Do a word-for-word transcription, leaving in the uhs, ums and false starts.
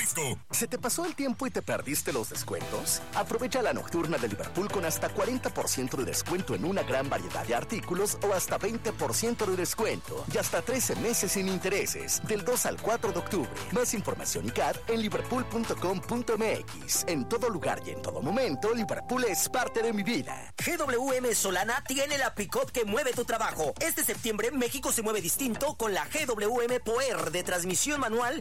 Jalisco. ¿Se te pasó el tiempo y te perdiste los descuentos? Aprovecha la nocturna de Liverpool con hasta cuarenta por ciento de descuento en una gran variedad de artículos o hasta veinte por ciento de descuento y hasta trece meses sin intereses del dos al cuatro de octubre. Más información y C A D en liverpool punto com punto m x. En todo lugar y en todo momento, Liverpool es parte de mi vida. G W M Solana tiene la pick-up que mueve tu trabajo. Este septiembre México se mueve distinto con la G W M Power de transmisión manual